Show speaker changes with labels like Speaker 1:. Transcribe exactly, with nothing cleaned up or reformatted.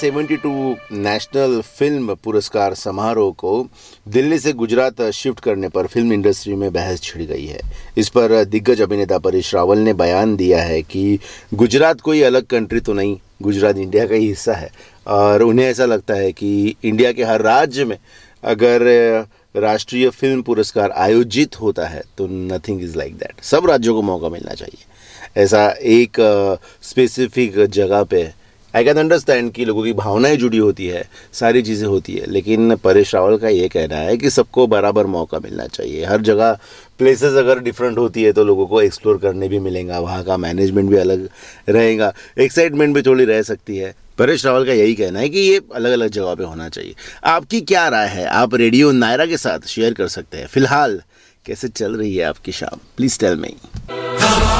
Speaker 1: बहत्तर national film पुरस्कार समारोह को दिल्ली से गुजरात शिफ्ट करने पर फिल्म इंडस्ट्री में बहस छिड़ गई है। इस पर दिग्गज अभिनेता परेश रावल ने बयान दिया है कि गुजरात कोई अलग कंट्री तो नहीं, गुजरात इंडिया का ही हिस्सा है और उन्हें ऐसा लगता है कि इंडिया के हर राज्य में अगर राष्ट्रीय फिल्म पुरस्कार आयोजित होता है तो नथिंग इज़ लाइक दैट। सब राज्यों को मौका मिलना चाहिए। ऐसा एक स्पेसिफिक uh, जगह पे आई कैन अंडरस्टैंड कि लोगों की भावनाएं जुड़ी होती है, सारी चीज़ें होती है, लेकिन परेश रावल का ये कहना है कि सबको बराबर मौका मिलना चाहिए। हर जगह प्लेसेस अगर डिफरेंट होती है तो लोगों को एक्सप्लोर करने भी मिलेगा, वहाँ का मैनेजमेंट भी अलग रहेगा, एक्साइटमेंट भी थोड़ी रह सकती है। परेश रावल का यही कहना है कि ये अलग अलग जगह पे होना चाहिए। आपकी क्या राय है? आप रेडियो नायरा के साथ शेयर कर सकते हैं। फिलहाल कैसे चल रही है आपकी शाम? Please tell me.